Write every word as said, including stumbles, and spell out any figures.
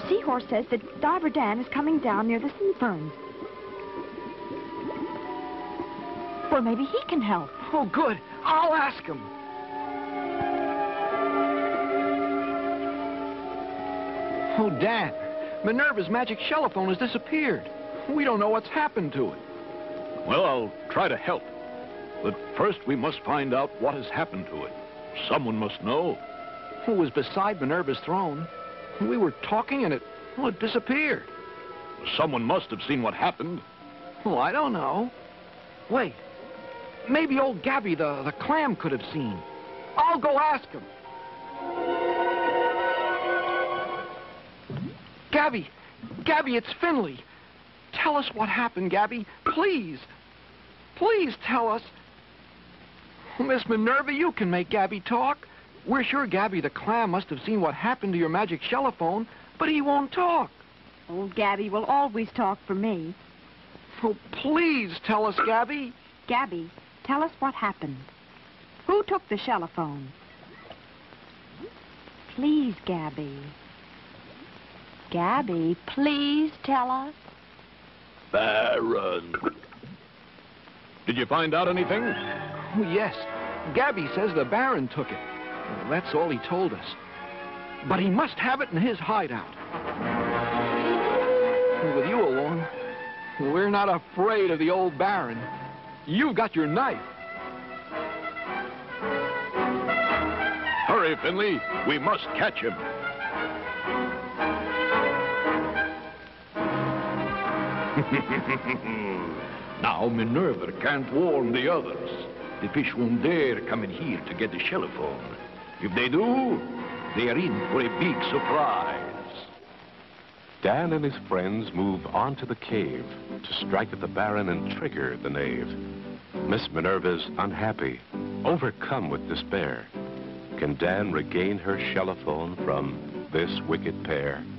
Seahorse says that Diver Dan is coming down near the sea ferns. Well, maybe he can help. Oh, good. I'll ask him. Oh, Dan, Minerva's magic shellophone has disappeared. We don't know what's happened to it. Well, I'll try to help. But first we must find out what has happened to it. Someone must know. It was beside Minerva's throne. We were talking and it, well, it disappeared. Someone must have seen what happened. Well, I don't know. Wait. Maybe old Gabby the, the clam could have seen. I'll go ask him. Gabby, Gabby, it's Finley. Tell us what happened, Gabby. Please. Please tell us. Miss Minerva, you can make Gabby talk. We're sure Gabby the clam must have seen what happened to your magic shellophone, but he won't talk. Old Gabby will always talk for me. Oh, please tell us, Gabby. Gabby, tell us what happened. Who took the shellophone? Please, Gabby. Gabby, please tell us. Baron. Did you find out anything? Oh, yes. Gabby says the Baron took it. Well, that's all he told us. But he must have it in his hideout. With you along, we're not afraid of the old Baron. You've got your knife. Hurry, Finley. We must catch him. Now Minerva can't warn the others. The fish won't dare come in here to get the shellophone. If they do, they are in for a big surprise. Dan and his friends move on to the cave to strike at the Baron and trigger the knave. Miss Minerva's unhappy, overcome with despair. Can Dan regain her shellophone from this wicked pair?